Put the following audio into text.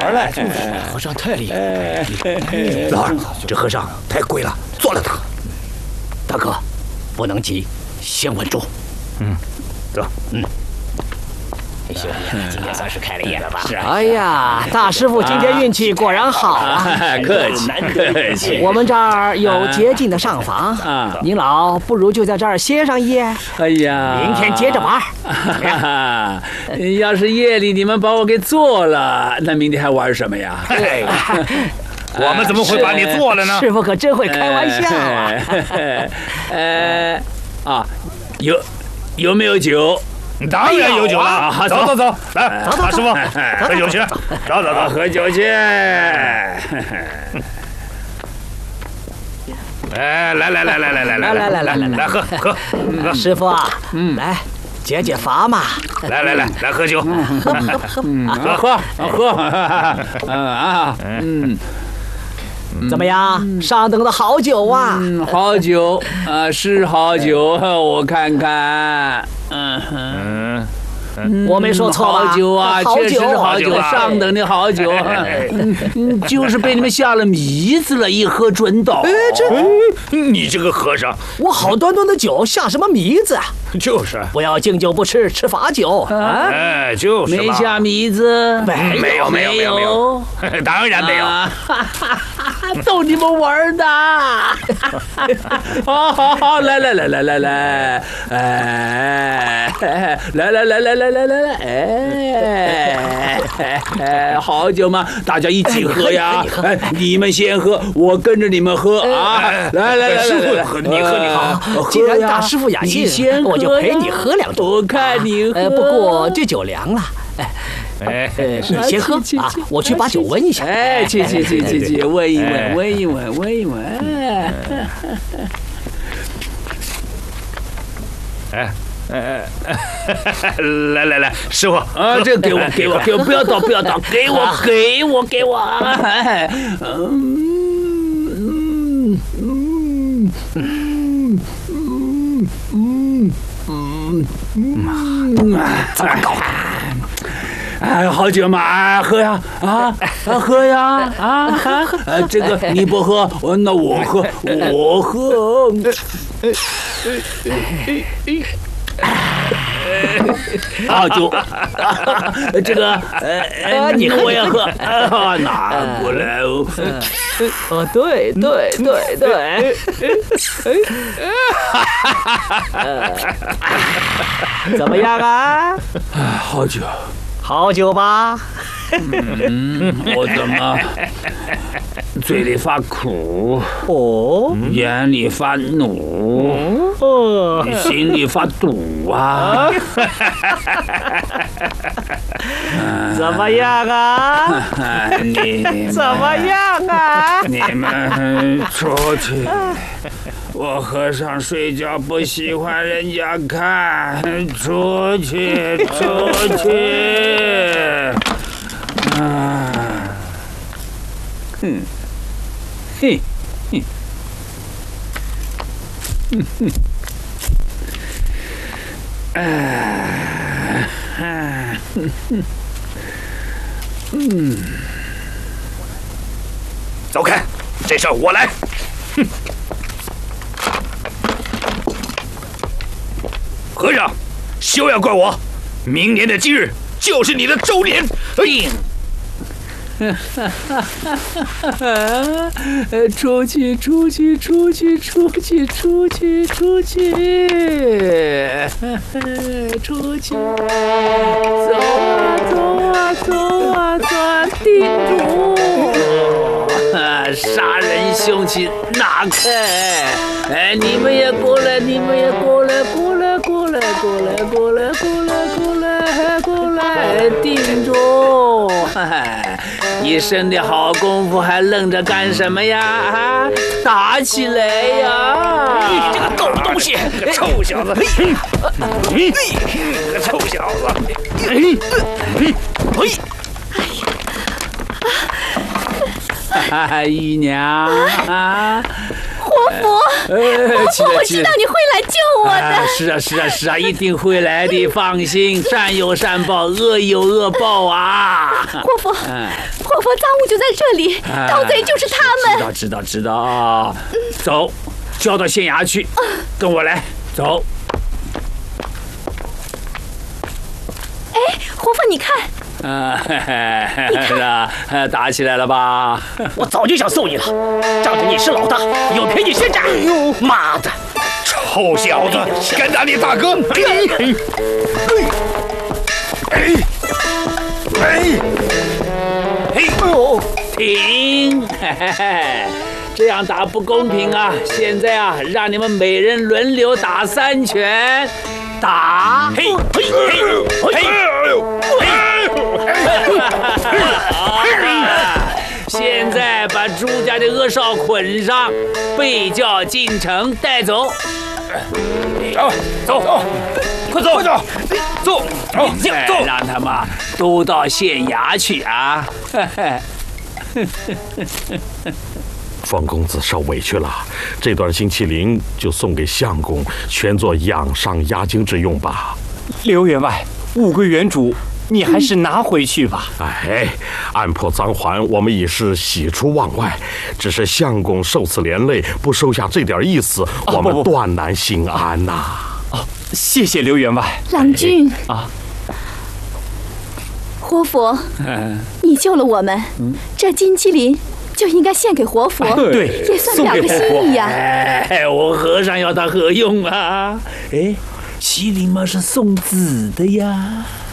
玩了。 和尚太厉害了。 老二，这和尚太贵了，做了他。 大哥，不能急，先稳住。 走。 兄弟，今天算是开了眼了吧？是啊。 哎呀，大师傅今天运气果然好啊！ 客气客气。 我们这儿有洁净的上房您老不如就在这儿歇上一夜。 哎呀， 明天接着玩。 要是夜里你们把我给做了，那明天还玩什么呀？ 我们怎么会把你做了呢？ 师傅可真会开玩笑啊！有没有酒？ 当然有酒了。走走走，来，大师傅，喝酒去。走走走， 喝酒去。 哎，来，喝。 师傅啊，来解解乏嘛。 来喝酒。 喝。 怎么样？上等的好酒啊！ 好酒啊，是好酒，我看看。 我没说错吧？ 好酒啊，确实是好酒，上等的好酒。就是被你们下了迷子了，一喝准倒。 你这个和尚， 我好端端的酒下什么迷子啊？ 就是， 不要敬酒不吃吃罚酒啊！ 就是没下迷子， 没有，当然没有。 逗你们玩的。好，来，好酒嘛，大家一起喝呀！你们先喝，我跟着你们喝啊！来， 师傅，你喝。 既然大师傅雅兴，我就陪你喝2盅。 我看你喝。 不过这酒凉了。你先喝啊，我去把酒温一下。 去，温一温。 来，师傅啊，这给我，不要倒，给我。 糟糕！ 好酒嘛，喝呀，喝呀，这个你不喝，那我喝。好酒，这个你我也喝，拿过来哦。 对，怎么样啊？好酒吧？ 我怎么嘴里发苦？眼里发怒？心里发堵啊？ 怎么样啊？怎么样啊？ 你们出去！我和尚睡觉不喜欢人家看，出去！ 走开，这事儿我来。和尚，休要怪我，明年的今日就是你的周年。 出去！走啊！定住！杀人凶器拿开！你们也过来！定住！一身的好功夫还愣着干什么呀？打起来呀！ 你这个狗东西，臭小子！你个臭小子！ 姨娘啊！ 皇佛，我知道你会来救我的。 是啊，一定会来的，放心，善有善报，恶有恶报啊！ 活佛，赃物就在这里，盗贼就是他们。 知道，走，交到县衙去，跟我来，走。 哎，活佛，你看。 是啊，打起来了吧？ 我早就想送你了，仗着你是老大，有便宜先占。妈的， 臭小子，敢打你大哥！ 停！这样打不公平啊！现在啊，让你们每人轮流打3拳，打！嘿！现在把朱家的恶少捆上，被叫进城带走。走，快走！走！让他们都到县衙去啊！ 方公子受委屈了，这段金麒麟就送给相公，全做养伤压惊之用吧。 刘员外，物归原主，你还是拿回去吧。 哎，按破赃还，我们已是喜出望外，只是相公受此连累，不收下这点意思，我们断难心安呐。 谢谢刘员外。 郎君活佛，你救了我们，这金麒麟就应该献给活佛， 对， 也算表个心意呀。 我和尚要它何用啊？麒麟嘛是送子的呀。